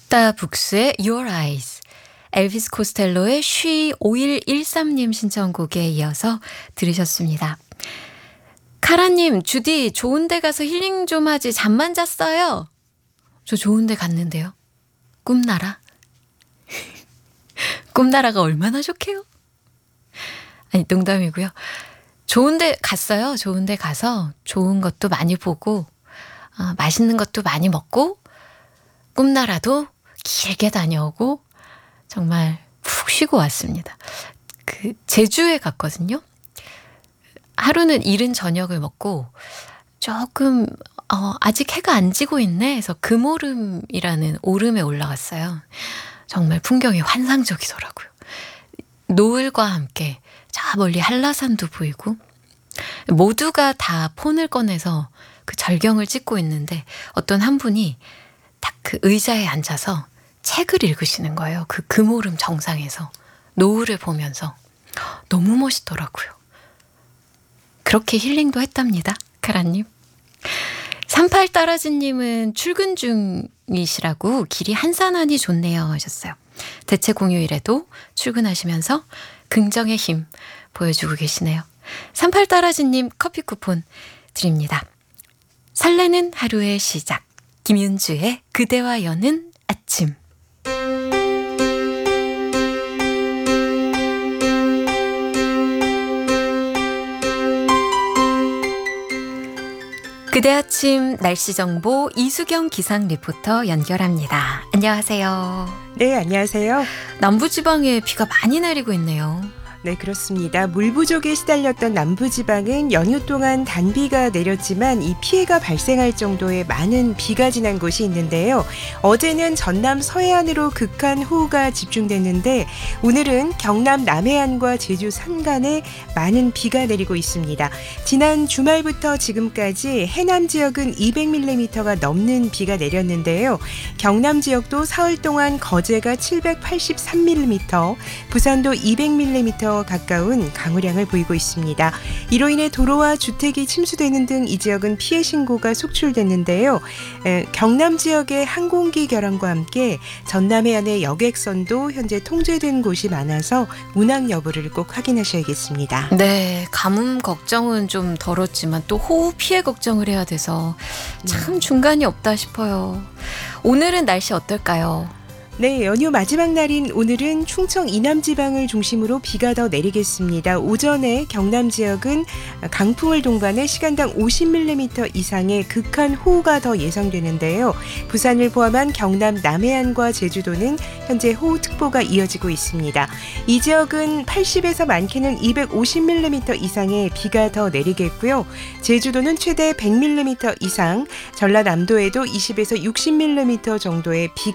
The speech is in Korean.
락다북스의 Your Eyes, 엘비스 코스텔로의 She 5113님 신청곡에 이어서 들으셨습니다. 카라님, 주디 좋은 데 가서 힐링 좀 하지 잠만 잤어요. 저 좋은 데 갔는데요. 꿈나라? 꿈나라가 얼마나 좋게요? 아니, 농담이고요. 좋은 데 갔어요. 좋은 데 가서 좋은 것도 많이 보고 맛있는 것도 많이 먹고 꿈나라도 길게 다녀오고 정말 푹 쉬고 왔습니다. 제주에 갔거든요. 하루는 이른 저녁을 먹고 조금 아직 해가 안 지고 있네 해서 금오름이라는 오름에 올라갔어요. 정말 풍경이 환상적이더라고요. 노을과 함께 저 멀리 한라산도 보이고 모두가 다 폰을 꺼내서 그 절경을 찍고 있는데 어떤 한 분이 딱 그 의자에 앉아서 책을 읽으시는 거예요. 그 금오름 정상에서 노을을 보면서 너무 멋있더라고요. 그렇게 힐링도 했답니다. 카라님. 38따라지님은 출근 중이시라고 길이 한산하니 좋네요 하셨어요. 대체 공휴일에도 출근하시면서 긍정의 힘 보여주고 계시네요. 38따라지님 커피 쿠폰 드립니다. 설레는 하루의 시작, 김윤주의 그대와 여는 아침. 그대 아침 날씨 정보 이수경 기상 리포터 연결합니다. 안녕하세요. 네, 안녕하세요. 남부지방에 비가 많이 내리고 있네요. 네, 그렇습니다. 물 부족에 시달렸던 남부지방은 연휴 동안 단비가 내렸지만 이 피해가 발생할 정도의 많은 비가 지난 곳이 있는데요. 어제는 전남 서해안으로 극한 호우가 집중됐는데 오늘은 경남 남해안과 제주 산간에 많은 비가 내리고 있습니다. 지난 주말부터 지금까지 해남 지역은 200mm가 넘는 비가 내렸는데요. 경남 지역도 사흘 동안 거제가 783mm, 부산도 200mm 가까운 강우량을 보이고 있습니다. 이로 인해 도로와 주택이 침수되는 등 이 지역은 피해 신고가 속출됐는데요. 경남 지역의 항공기 결항과 함께 전남 해안의 여객선도 현재 통제된 곳이 많아서 운항 여부를 꼭 확인하셔야겠습니다. 네, 가뭄 걱정은 좀 덜었지만 또 호우 피해 걱정을 해야 돼서 참 중간이 없다 싶어요. 오늘은 날씨 어떨까요? 네, 연휴 마지막 날인 오늘은 충청 이남 지방을 중심으로 비가 더 내리겠습니다. 오전에 경남 지역은 강풍을 동반해 시간당 50mm 이상의 극한 호우가 더 예상되는데요. 부산을 포함한 경남 남해안과 제주도는 현재 호우특보가 이어지고 있습니다. 이 지역은 80에서 많게는 250mm 이상의 비가 더 내리겠고요. 제주도는 최대 100mm 이상, 전라남도에도 20에서 60mm 정도의 비가